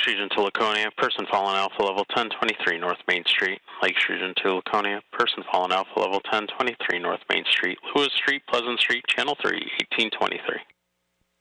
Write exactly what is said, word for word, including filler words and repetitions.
Street into Laconia, person fallen Alpha level ten twenty-three North Main Street. Lake Street into Laconia, person fallen Alpha level ten twenty-three North Main Street. Lewis Street, Pleasant Street, Channel three, eighteen twenty-three.